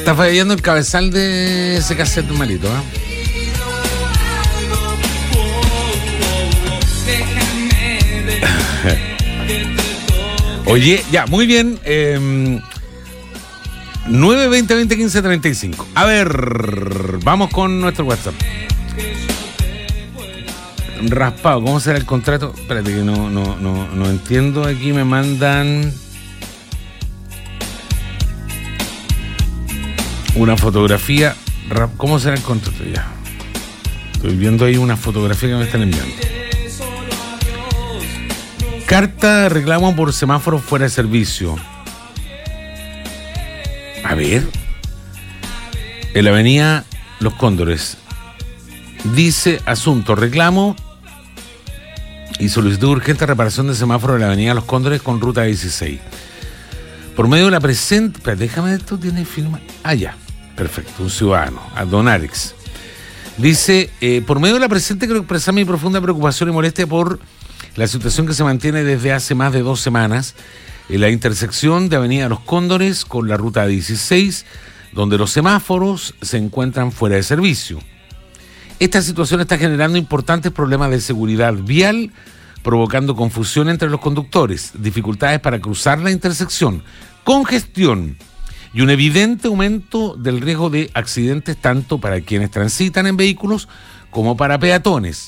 Está fallando el cabezal de ese cassette, malito, ¿eh? Oye, ya, muy bien. 920-2015-35. A ver, vamos con nuestro WhatsApp. Raspado, ¿cómo será el contrato? Espérate que no entiendo. Aquí me mandan una fotografía. ¿Cómo será el contrato? Ya. Estoy viendo ahí una fotografía que me están enviando. Carta de reclamo por semáforos fuera de servicio. A ver. En la avenida Los Cóndores. Dice asunto, reclamo y solicitud urgente de reparación de semáforo de la avenida Los Cóndores con ruta 16. Por medio de la presente... Espera, déjame, esto tiene firma... Ah, ya. Perfecto, un ciudadano, a don Alex. Dice, por medio de la presente quiero expresar mi profunda preocupación y molestia por la situación que se mantiene desde hace más de 2 semanas en la intersección de avenida Los Cóndores con la ruta 16, donde los semáforos se encuentran fuera de servicio. Esta situación está generando importantes problemas de seguridad vial, provocando confusión entre los conductores, dificultades para cruzar la intersección, congestión y un evidente aumento del riesgo de accidentes tanto para quienes transitan en vehículos como para peatones.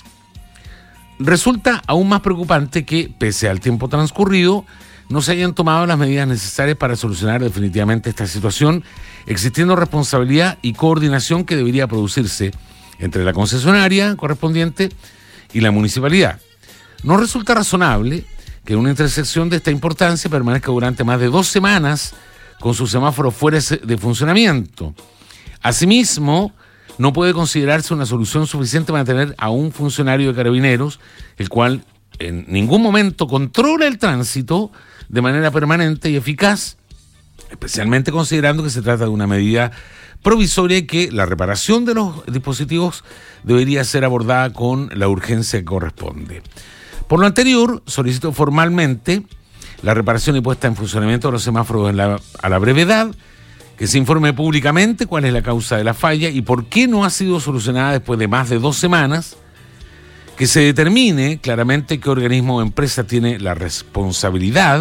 Resulta aún más preocupante que, pese al tiempo transcurrido, no se hayan tomado las medidas necesarias para solucionar definitivamente esta situación, existiendo responsabilidad y coordinación que debería producirse entre la concesionaria correspondiente y la municipalidad. No resulta razonable que una intersección de esta importancia permanezca durante más de 2 semanas con su semáforo fuera de funcionamiento. Asimismo, no puede considerarse una solución suficiente mantener a un funcionario de Carabineros, el cual en ningún momento controla el tránsito de manera permanente y eficaz, especialmente considerando que se trata de una medida provisoria y que la reparación de los dispositivos debería ser abordada con la urgencia que corresponde. Por lo anterior, solicito formalmente la reparación y puesta en funcionamiento de los semáforos a la brevedad, que se informe públicamente cuál es la causa de la falla y por qué no ha sido solucionada después de más de 2 semanas, que se determine claramente qué organismo o empresa tiene la responsabilidad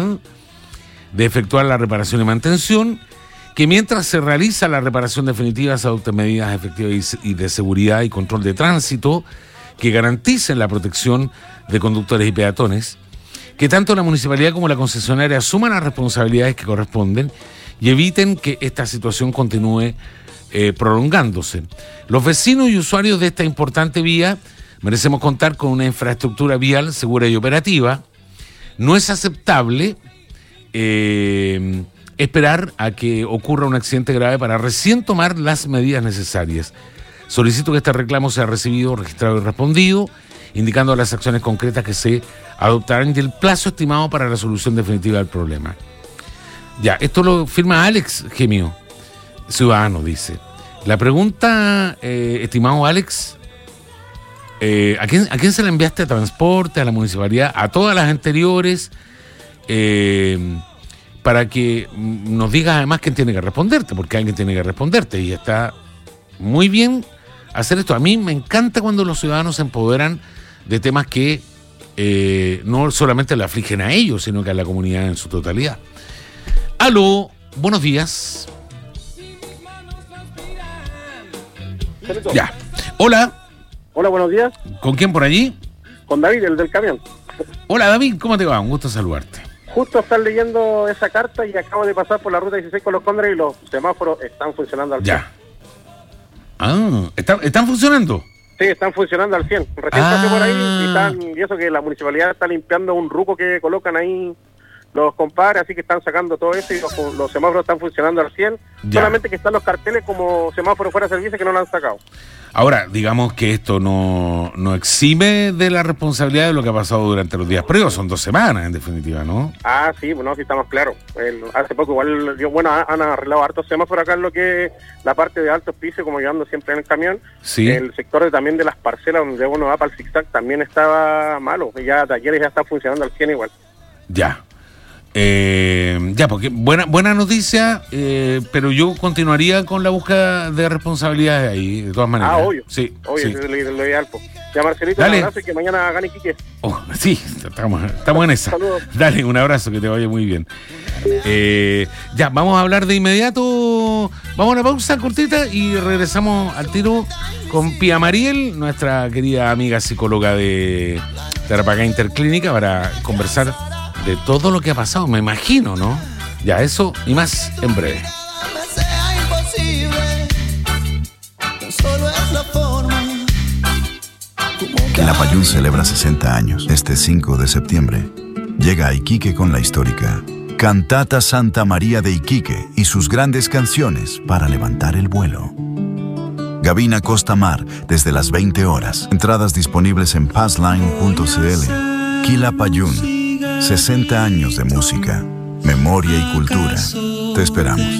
de efectuar la reparación y mantención, que mientras se realiza la reparación definitiva se adopten medidas efectivas y de seguridad y control de tránsito que garanticen la protección de conductores y peatones, que tanto la municipalidad como la concesionaria asuman las responsabilidades que corresponden y eviten que esta situación continúe prolongándose. Los vecinos y usuarios de esta importante vía merecemos contar con una infraestructura vial segura y operativa. No es aceptable esperar a que ocurra un accidente grave para recién tomar las medidas necesarias. Solicito que este reclamo sea recibido, registrado y respondido, indicando las acciones concretas que se adoptarán y el plazo estimado para la solución definitiva del problema. Ya, esto lo firma Alex Gemio, ciudadano, dice. La pregunta, estimado Alex, ¿a quién se la enviaste? ¿A Transporte, a la municipalidad, a todas las anteriores? Para que nos digas además quién tiene que responderte, porque alguien tiene que responderte y está muy bien hacer esto. A mí me encanta cuando los ciudadanos se empoderan de temas que no solamente le afligen a ellos, sino que a la comunidad en su totalidad. Aló, buenos días. Ya. Hola. Hola, buenos días. ¿Con quién por allí? Con David, el del camión. Hola, David, ¿cómo te va? Un gusto saludarte. Justo estás leyendo esa carta y acabo de pasar por la ruta 16 con los Cóndores y los semáforos están funcionando al 100. Ya. Ah, ¿están funcionando? Sí, están funcionando al 100. Recién pasé por ahí y eso que la municipalidad está limpiando un ruco que colocan ahí los compadres, así que están sacando todo eso y los semáforos están funcionando al 100. Ya. Solamente que están los carteles como semáforos fuera de servicio que no lo han sacado. Ahora, digamos que esto no exime de la responsabilidad de lo que ha pasado durante los días previos. Son 2 semanas, en definitiva, ¿no? Ah, sí, bueno, sí estamos claros. Hace poco igual, han arreglado hartos semáforos acá en lo que es la parte de altos pisos, como llevando siempre en el camión. Sí. El sector también de las parcelas donde uno va para el zigzag también estaba malo. Ya talleres ya están funcionando al 100 igual. Ya. Ya, porque buena noticia, pero yo continuaría con la búsqueda de responsabilidades ahí, de todas maneras. Obvio. Sí. Obvio, sí. es lo ideal. Ya, Marcelito, Dale. un abrazo y que mañana gane Iquique. Sí, estamos en esa. Saludos. Dale, un abrazo, que te vaya muy bien. Ya, vamos a hablar de inmediato. Vamos a una pausa cortita y regresamos al tiro con Pía Mariel, nuestra querida amiga psicóloga de Tarapacá Interclínica, para conversar de todo lo que ha pasado, me imagino, ¿no? Ya, eso y más en breve. Quilapayún celebra 60 años. Este 5 de septiembre llega a Iquique con la histórica Cantata Santa María de Iquique y sus grandes canciones para levantar el vuelo. Gavina Costa Mar, desde las 20 horas. Entradas disponibles en passline.cl. Quilapayún, 60 años de música, memoria y cultura. Te esperamos.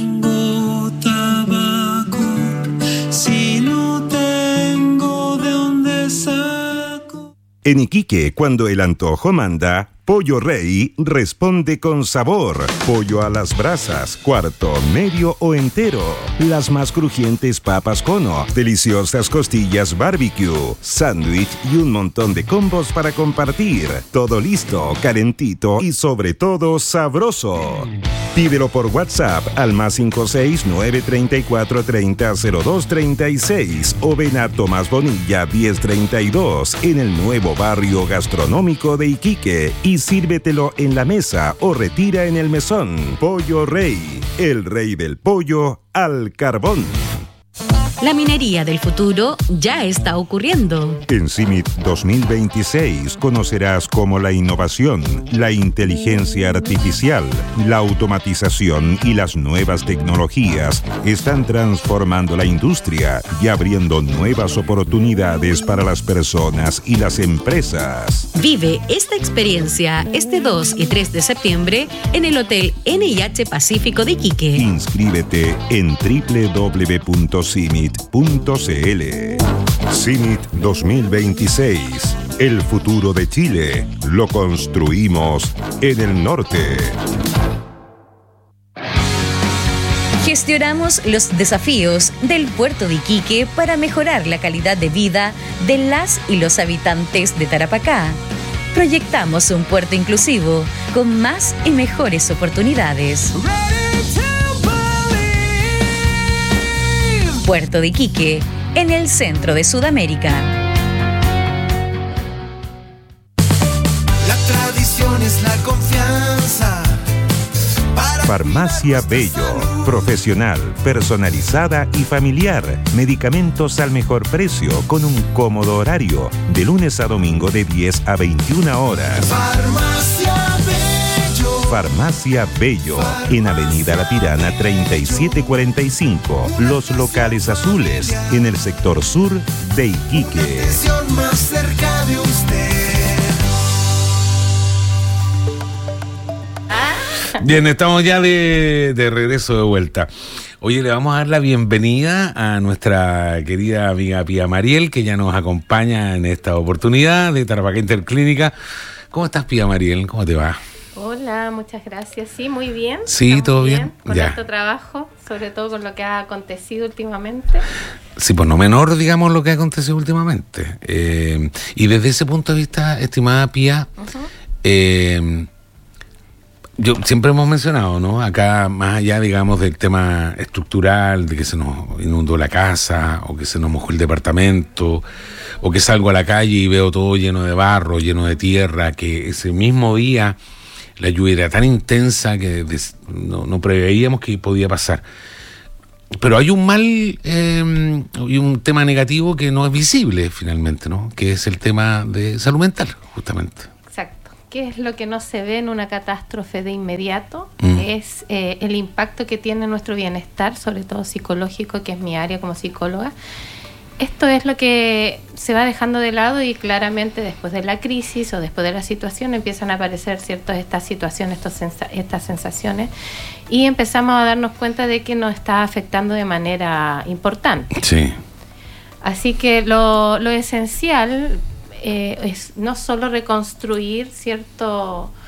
En Iquique, cuando el antojo manda, Pollo Rey responde con sabor. Pollo a las brasas, cuarto, medio o entero. Las más crujientes papas cono, deliciosas costillas barbecue, sándwich y un montón de combos para compartir. Todo listo, calentito y sobre todo sabroso. Pídelo por WhatsApp al +56 934 30 02 36 o ven a Tomás Bonilla 1032 en el nuevo barrio gastronómico de Iquique y sírvetelo en la mesa o retira en el mesón. Pollo Rey, el rey del pollo al carbón. La minería del futuro ya está ocurriendo. En CIMIT 2026 conocerás cómo la innovación, la inteligencia artificial, la automatización y las nuevas tecnologías están transformando la industria y abriendo nuevas oportunidades para las personas y las empresas. Vive esta experiencia este 2 y 3 de septiembre en el Hotel NIH Pacífico de Iquique. Inscríbete en www.cimit.cl. CIMIT 2026. El futuro de Chile lo construimos en el norte. Gestionamos los desafíos del puerto de Iquique para mejorar la calidad de vida de las y los habitantes de Tarapacá. Proyectamos un puerto inclusivo con más y mejores oportunidades. Puerto de Iquique, en el centro de Sudamérica. La tradición es la confianza. Farmacia Bello, profesional, personalizada y familiar. Medicamentos al mejor precio con un cómodo horario, de lunes a domingo de 10 a 21 horas. Farmacia Bello. Farmacia Bello, en Avenida La Tirana 3745, Los Locales Azules, en el sector sur de Iquique. Más cerca de usted. Bien, estamos ya de regreso de vuelta. Oye, le vamos a dar la bienvenida a nuestra querida amiga Pía Mariel, que ya nos acompaña en esta oportunidad de Tarapacá Interclínica. ¿Cómo estás, Pía Mariel? ¿Cómo te va? Hola, muchas gracias. Sí, muy bien. Sí, estamos todo bien. Con Ya. harto trabajo, sobre todo con lo que ha acontecido últimamente. Sí, pues no menor, digamos, lo que ha acontecido últimamente. Y desde ese punto de vista, estimada Pía, yo siempre hemos mencionado, ¿no? Acá, más allá, digamos, del tema estructural, de que se nos inundó la casa, o que se nos mojó el departamento, o que salgo a la calle y veo todo lleno de barro, lleno de tierra, que ese mismo día la lluvia era tan intensa que no preveíamos que podía pasar. Pero hay un mal y un tema negativo que no es visible finalmente, ¿no? Que es el tema de salud mental, justamente. Exacto. ¿Qué es lo que no se ve en una catástrofe de inmediato? Es el impacto que tiene nuestro bienestar, sobre todo psicológico, que es mi área como psicóloga. Esto es lo que se va dejando de lado y claramente después de la crisis o después de la situación empiezan a aparecer estas situaciones, estas sensaciones y empezamos a darnos cuenta de que nos está afectando de manera importante. Sí. Así que lo esencial es no solo reconstruir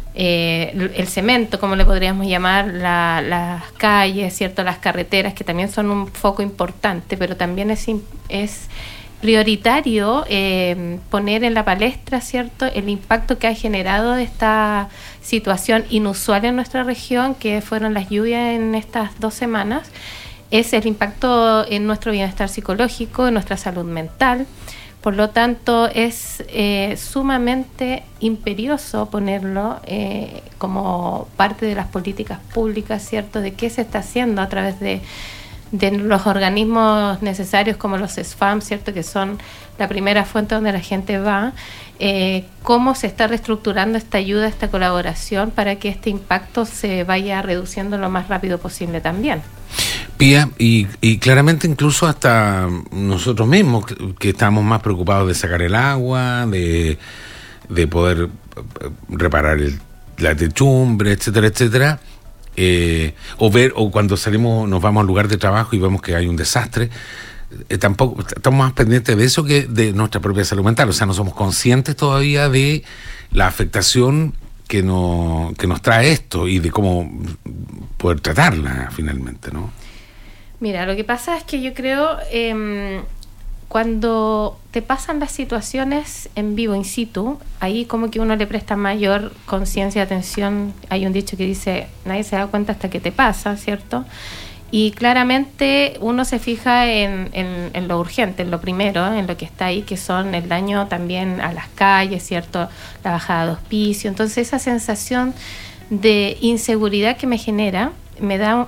el cemento, como le podríamos llamar, las calles, ¿cierto? Las carreteras, que también son un foco importante, pero también es prioritario poner en la palestra, ¿cierto?, el impacto que ha generado esta situación inusual en nuestra región, que fueron las lluvias en estas 2 semanas. Es el impacto en nuestro bienestar psicológico, en nuestra salud mental. Por lo tanto, es sumamente imperioso ponerlo como parte de las políticas públicas, ¿cierto?, de qué se está haciendo a través de los organismos necesarios como los SFAM, ¿cierto?, que son la primera fuente donde la gente va, cómo se está reestructurando esta ayuda, esta colaboración, para que este impacto se vaya reduciendo lo más rápido posible también. Pía, y claramente incluso hasta nosotros mismos, que estamos más preocupados de sacar el agua, de poder reparar la techumbre, etcétera, etcétera, o cuando salimos, nos vamos al lugar de trabajo y vemos que hay un desastre, tampoco estamos más pendientes de eso que de nuestra propia salud mental. O sea, no somos conscientes todavía de la afectación que nos trae esto y de cómo poder tratarla finalmente, ¿no? Mira, lo que pasa es que yo creo, cuando te pasan las situaciones en vivo, in situ, ahí como que uno le presta mayor conciencia y atención. Hay un dicho que dice, nadie se da cuenta hasta que te pasa, ¿cierto? Y claramente uno se fija en lo urgente, en lo primero, en lo que está ahí, que son el daño también a las calles, ¿cierto?, la bajada de hospicio. Entonces esa sensación de inseguridad que me genera, me da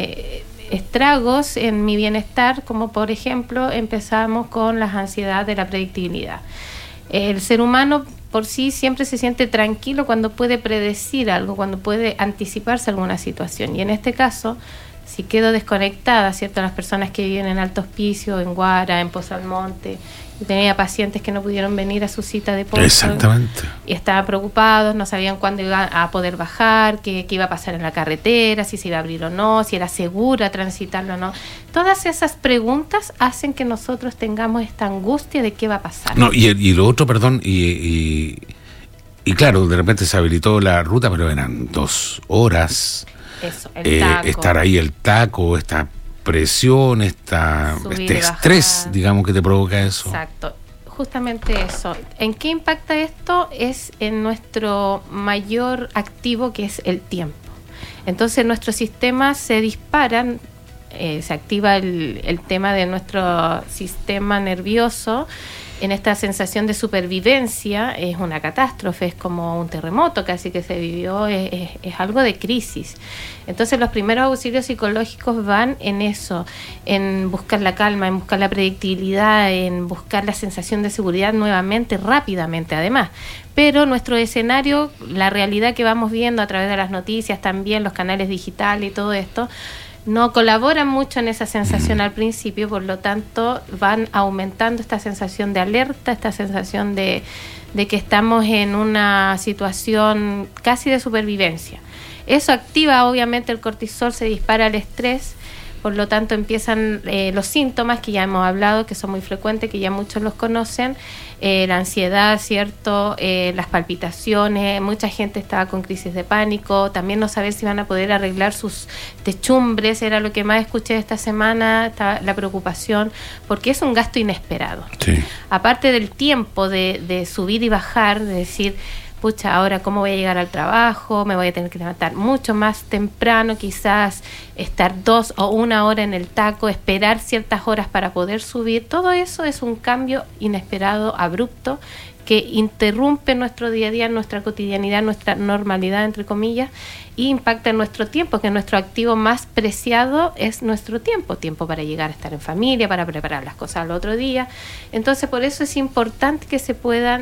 estragos en mi bienestar, como por ejemplo empezamos con las ansiedades de la predictibilidad. El ser humano por sí siempre se siente tranquilo cuando puede predecir algo, cuando puede anticiparse a alguna situación, y en este caso, si quedo desconectada, ¿cierto?, las personas que viven en Alto Hospicio, en Guara, en Pozo Almonte, y tenía pacientes que no pudieron venir a su cita de Pozo. Exactamente. Y estaban preocupados, no sabían cuándo iban a poder bajar, qué iba a pasar en la carretera, si se iba a abrir o no, si era segura transitarlo o no. Todas esas preguntas hacen que nosotros tengamos esta angustia de qué va a pasar. No, y lo otro, perdón, y claro, de repente se habilitó la ruta, pero eran 2 horas. Eso, el taco. Estar ahí, el taco, esta presión, este estrés, digamos, que te provoca eso. Exacto, justamente eso. ¿En qué impacta esto? Es en nuestro mayor activo, que es el tiempo. Entonces nuestros sistemas se disparan, se activa el tema de nuestro sistema nervioso. En esta sensación de supervivencia, es una catástrofe, es como un terremoto casi que se vivió, es algo de crisis. Entonces los primeros auxilios psicológicos van en eso, en buscar la calma, en buscar la predictibilidad, en buscar la sensación de seguridad nuevamente, rápidamente además. Pero nuestro escenario, la realidad que vamos viendo a través de las noticias, también los canales digitales y todo esto, no colaboran mucho en esa sensación al principio, por lo tanto van aumentando esta sensación de alerta, esta sensación de que estamos en una situación casi de supervivencia. Eso activa obviamente el cortisol, se dispara el estrés, por lo tanto empiezan los síntomas que ya hemos hablado, que son muy frecuentes, que ya muchos los conocen, la ansiedad, ¿cierto?, las palpitaciones, mucha gente estaba con crisis de pánico, también no saber si van a poder arreglar sus techumbres, era lo que más escuché esta semana, la preocupación, porque es un gasto inesperado. Sí. Aparte del tiempo de subir y bajar, de decir, pucha, ahora cómo voy a llegar al trabajo, me voy a tener que levantar mucho más temprano, quizás estar 2 o 1 hora en el taco, esperar ciertas horas para poder subir. Todo eso es un cambio inesperado, abrupto, que interrumpe nuestro día a día, nuestra cotidianidad, nuestra normalidad, entre comillas, y impacta en nuestro tiempo, que nuestro activo más preciado es nuestro tiempo para llegar a estar en familia, para preparar las cosas al otro día. Entonces, por eso es importante que se puedan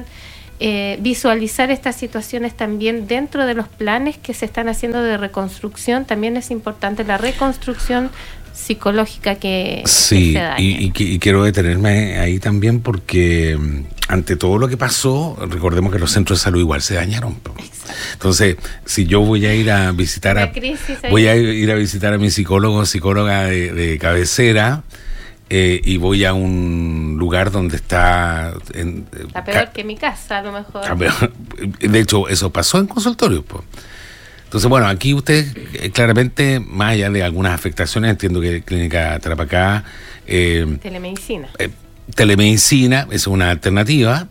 visualizar estas situaciones también dentro de los planes que se están haciendo de reconstrucción. También es importante la reconstrucción psicológica que se daña. Y quiero detenerme ahí también porque ante todo lo que pasó, recordemos que los centros de salud igual se dañaron. Entonces, si yo voy a ir a visitar a mi psicóloga de cabecera, y voy a un lugar donde está... Está peor que mi casa, a lo mejor. De hecho, eso pasó en consultorios, pues. Entonces, bueno, aquí usted claramente, más allá de algunas afectaciones, entiendo que Clínica Tarapacá... telemedicina. Telemedicina, esa es una alternativa,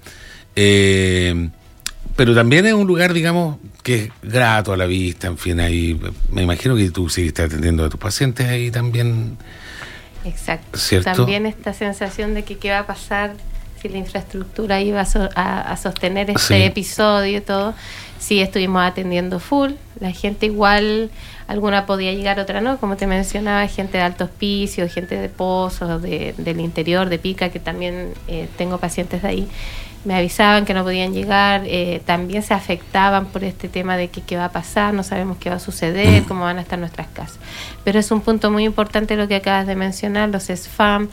pero también es un lugar, digamos, que es grato a la vista, en fin, ahí me imagino que tú seguiste atendiendo a tus pacientes ahí también. Exacto. ¿Cierto? También esta sensación de que qué va a pasar si la infraestructura iba a sostener este episodio y todo. Sí, estuvimos atendiendo full, la gente igual, alguna podía llegar, otra no, como te mencionaba, gente de Alto Hospicio, gente de Pozos, del interior, de Pica, que también tengo pacientes de ahí, me avisaban que no podían llegar, también se afectaban por este tema de que qué va a pasar, no sabemos qué va a suceder, cómo van a estar nuestras casas. Pero es un punto muy importante lo que acabas de mencionar, los SFAM,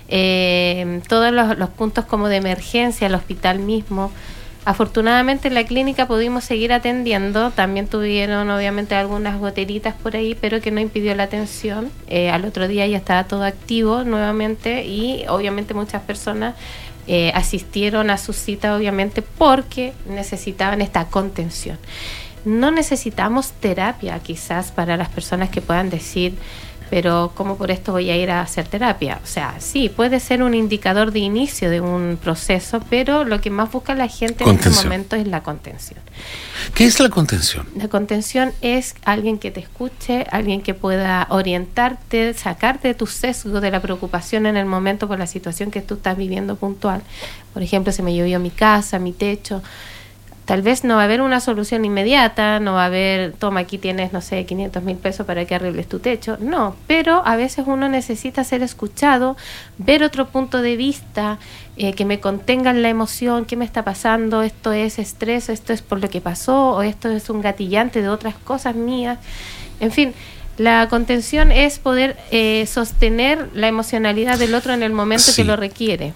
todos los puntos como de emergencia, el hospital mismo. Afortunadamente en la clínica pudimos seguir atendiendo, también tuvieron obviamente algunas goteritas por ahí, pero que no impidió la atención. Al otro día ya estaba todo activo nuevamente y obviamente muchas personas asistieron a su cita obviamente porque necesitaban esta contención. No necesitamos terapia quizás para las personas que puedan decir, pero ¿cómo por esto voy a ir a hacer terapia? O sea, sí, puede ser un indicador de inicio de un proceso, pero lo que más busca la gente en este momento es la contención. ¿Qué es la contención? La contención es alguien que te escuche, alguien que pueda orientarte, sacarte de tu sesgo de la preocupación en el momento por la situación que tú estás viviendo puntual. Por ejemplo, se me llovió mi casa, mi techo. Tal vez no va a haber una solución inmediata, no va a haber, toma, aquí tienes, no sé, 500,000 pesos para que arregles tu techo. No, pero a veces uno necesita ser escuchado, ver otro punto de vista, que me contengan la emoción, qué me está pasando, esto es estrés, esto es por lo que pasó, o esto es un gatillante de otras cosas mías. En fin, la contención es poder sostener la emocionalidad del otro en el momento que lo requiere.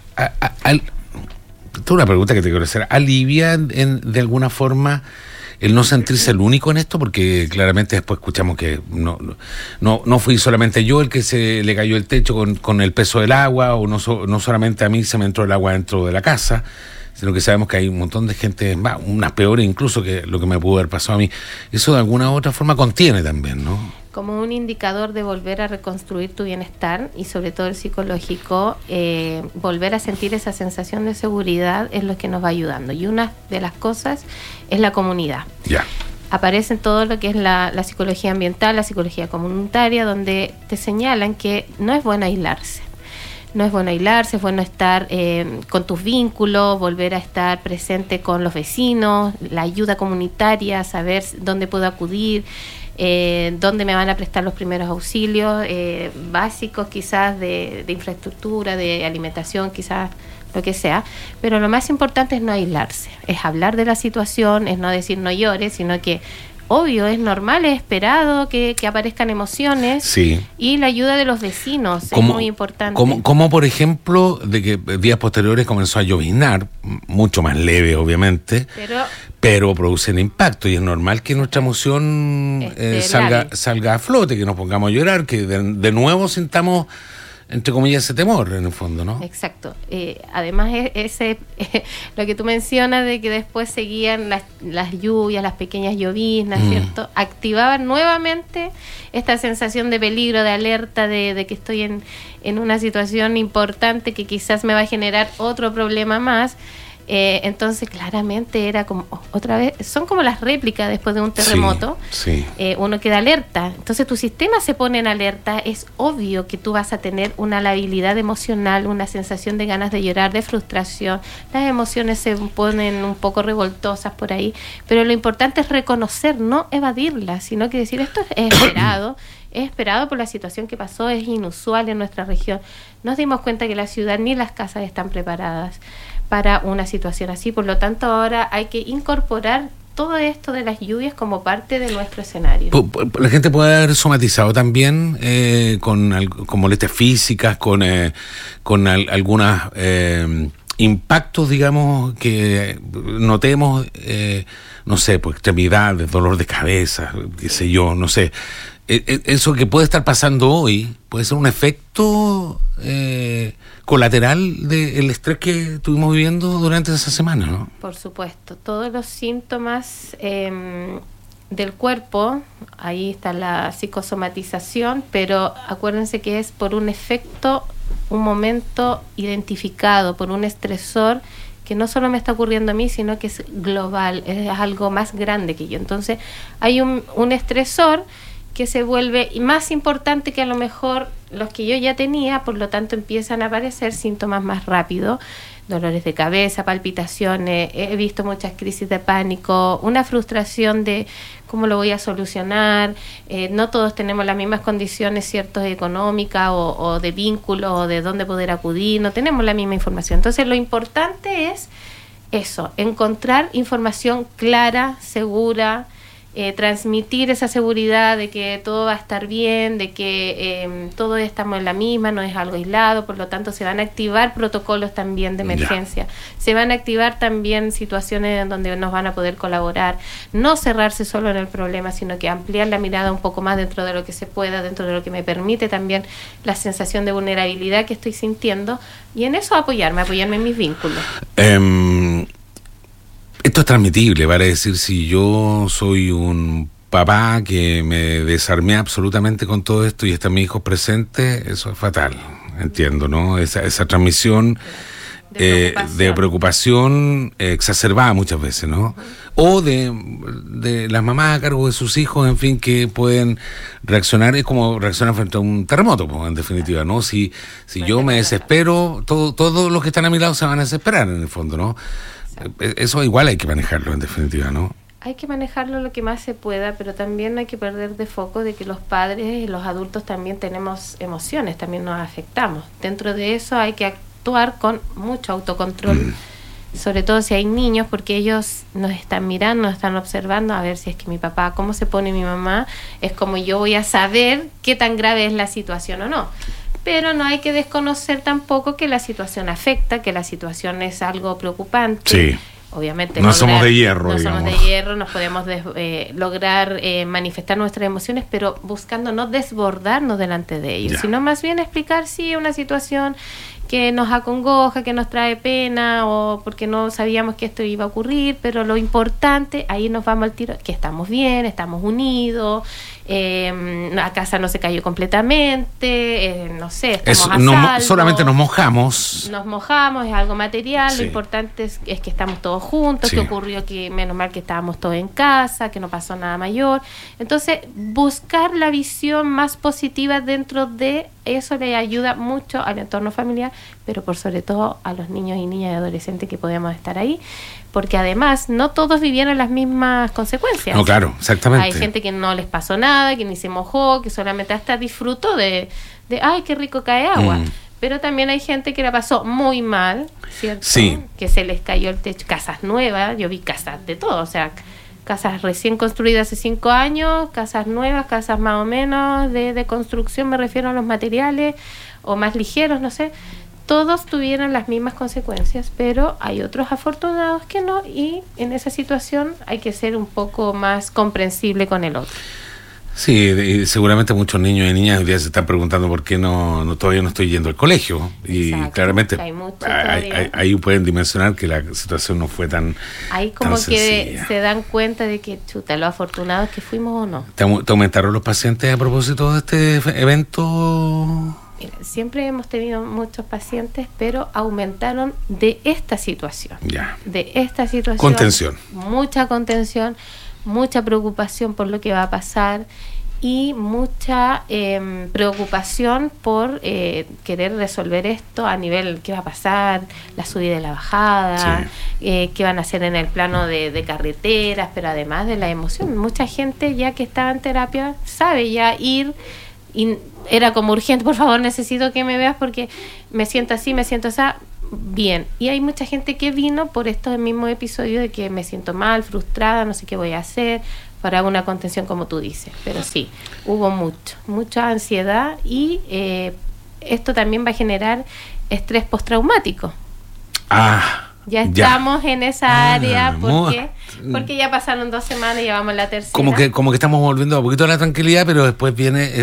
Tengo una pregunta que te quiero hacer. ¿Alivia de alguna forma el no sentirse el único en esto? Porque claramente después escuchamos que no fui solamente yo el que se le cayó el techo con el peso del agua, o no solamente a mí se me entró el agua dentro de la casa, sino que sabemos que hay un montón de gente, unas peores incluso que lo que me pudo haber pasado a mí. Eso de alguna u otra forma contiene también, ¿no? Como un indicador de volver a reconstruir tu bienestar y sobre todo el psicológico, volver a sentir esa sensación de seguridad es lo que nos va ayudando. Y una de las cosas es la comunidad. Ya. Aparece en todo lo que es la psicología ambiental, la psicología comunitaria, donde te señalan que no es bueno aislarse. No es bueno aislarse, es bueno estar con tus vínculos, volver a estar presente con los vecinos, la ayuda comunitaria, saber dónde puedo acudir, dónde me van a prestar los primeros auxilios básicos quizás de infraestructura, de alimentación, quizás lo que sea, pero lo más importante es no aislarse, es hablar de la situación, es no decir no llores, sino que obvio, es normal, es esperado que aparezcan emociones, sí. Y la ayuda de los vecinos es muy importante. Como por ejemplo, de que días posteriores comenzó a lloviznar, mucho más leve obviamente, pero producen impacto y es normal que nuestra emoción salga a flote, que nos pongamos a llorar, que de nuevo sintamos, entre comillas, ese temor en el fondo, ¿no? Exacto. Además, lo que tú mencionas de que después seguían las lluvias, las pequeñas lloviznas, ¿cierto? Activaban nuevamente esta sensación de peligro, de alerta, de que estoy en una situación importante que quizás me va a generar otro problema más. Entonces claramente era como otra vez, son como las réplicas después de un terremoto. Sí. Uno queda alerta, entonces tu sistema se pone en alerta, es obvio que tú vas a tener una labilidad emocional, una sensación de ganas de llorar, de frustración, las emociones se ponen un poco revoltosas por ahí, pero lo importante es reconocer, no evadirlas, sino que decir esto es esperado. Es esperado por la situación que pasó, es inusual en nuestra región. Nos dimos cuenta que la ciudad ni las casas están preparadas para una situación así, por lo tanto ahora hay que incorporar todo esto de las lluvias como parte de nuestro escenario. La gente puede haber somatizado también con molestias físicas, con algunas impactos, digamos, que notemos, no sé, pues extremidades, dolor de cabeza, qué sé yo, no sé. Eso que puede estar pasando hoy puede ser un efecto colateral del estrés que estuvimos viviendo durante esa semana, ¿no? Por supuesto, todos los síntomas del cuerpo, ahí está la psicosomatización, pero acuérdense que es por un efecto, un momento identificado, por un estresor que no solo me está ocurriendo a mí, sino que es global, es algo más grande que yo. Entonces hay un estresor que se vuelve más importante que a lo mejor los que yo ya tenía, por lo tanto empiezan a aparecer síntomas más rápido, dolores de cabeza, palpitaciones, he visto muchas crisis de pánico, una frustración de cómo lo voy a solucionar, no todos tenemos las mismas condiciones, ciertas económicas o de vínculo o de dónde poder acudir, no tenemos la misma información. Entonces lo importante es eso, encontrar información clara, segura, transmitir esa seguridad de que todo va a estar bien, de que todos estamos en la misma, no es algo aislado, por lo tanto se van a activar protocolos también de emergencia, se van a activar también situaciones en donde nos van a poder colaborar, no cerrarse solo en el problema, sino que ampliar la mirada un poco más dentro de lo que se pueda, dentro de lo que me permite también la sensación de vulnerabilidad que estoy sintiendo, y en eso apoyarme en mis vínculos. Esto es transmitible, vale decir, si yo soy un papá que me desarmé absolutamente con todo esto y están mis hijos presentes, eso es fatal, entiendo, ¿no? Esa transmisión de preocupación exacerbada muchas veces, ¿no? O de las mamás a cargo de sus hijos, en fin, que pueden reaccionar, es como reaccionar frente a un terremoto, pues, en definitiva, ¿no? Si yo me desespero, todos los que están a mi lado se van a desesperar, en el fondo, ¿no? Eso igual hay que manejarlo, en definitiva, ¿no? Hay que manejarlo lo que más se pueda, pero también no hay que perder de foco de que los padres y los adultos también tenemos emociones, también nos afectamos. Dentro de eso hay que actuar con mucho autocontrol, sobre todo si hay niños, porque ellos nos están mirando, nos están observando, a ver si es que mi papá, cómo se pone mi mamá, es como yo voy a saber qué tan grave es la situación o no. Pero no hay que desconocer tampoco que la situación afecta, que la situación es algo preocupante. Sí. Obviamente no somos de hierro, no digamos. somos de hierro, nos podemos lograr manifestar nuestras emociones, pero buscando no desbordarnos delante de ellos, sino más bien explicar una situación que nos acongoja, que nos trae pena, o porque no sabíamos que esto iba a ocurrir, pero lo importante, ahí nos vamos al tiro, que estamos bien, estamos unidos, la casa no se cayó completamente, no sé, estamos a salvo, solamente nos mojamos, es algo material, lo importante es que estamos todos juntos, que ocurrió, que menos mal que estábamos todos en casa, que no pasó nada mayor. Entonces, buscar la visión más positiva dentro de eso le ayuda mucho al entorno familiar, pero por sobre todo a los niños y niñas y adolescentes que podemos estar ahí, porque además no todos vivieron las mismas consecuencias. No, claro, exactamente. Hay gente que no les pasó nada, que ni se mojó, que solamente hasta disfrutó de ay, qué rico cae agua. Pero también hay gente que la pasó muy mal, ¿cierto? Sí. Que se les cayó el techo, casas nuevas, yo vi casas de todo, o sea, casas recién construidas hace 5 años, casas nuevas, casas más o menos de construcción, me refiero a los materiales, o más ligeros, no sé. Todos tuvieron las mismas consecuencias, pero hay otros afortunados que no, y en esa situación hay que ser un poco más comprensible con el otro. Sí, seguramente muchos niños y niñas hoy día se están preguntando por qué todavía no estoy yendo al colegio. Y claramente ahí pueden dimensionar que la situación no fue tan ahí como tan que sencilla. Se dan cuenta de que, chuta, lo afortunados que fuimos o no. ¿Te aumentaron los pacientes a propósito de este evento? Mira, siempre hemos tenido muchos pacientes, pero aumentaron de esta situación. De esta situación. Contención. Mucha contención, mucha preocupación por lo que va a pasar y mucha preocupación por querer resolver esto a nivel qué va a pasar, la subida y la bajada, qué van a hacer en el plano de carreteras, pero además de la emoción. Mucha gente ya que estaba en terapia sabe ya ir, y era como urgente, por favor, necesito que me veas porque me siento así, me siento así. Bien, y hay mucha gente que vino por estos mismos episodios de que me siento mal, frustrada, no sé qué voy a hacer, para una contención como tú dices. Pero sí, hubo mucha ansiedad y esto también va a generar estrés postraumático. Ya estamos en esa área porque ya pasaron 2 semanas y ya vamos a la tercera. Como que estamos volviendo a poquito a la tranquilidad, pero después viene